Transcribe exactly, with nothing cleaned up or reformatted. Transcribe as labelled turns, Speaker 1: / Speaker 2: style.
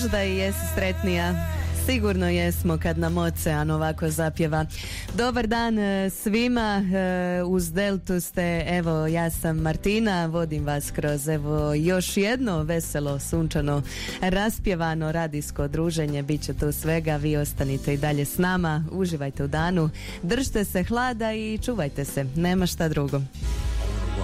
Speaker 1: možda i jesi sretnija. Sigurno jesmo kad nam ocean ovako zapjeva. Dobar dan svima, uz Deltu ste, evo ja sam Martina, vodim vas kroz evo još jedno veselo, sunčano, raspjevano radijsko druženje, bit će tu svega, vi ostanite i dalje s nama, uživajte u danu, držite se hlada i čuvajte se, nema šta drugo.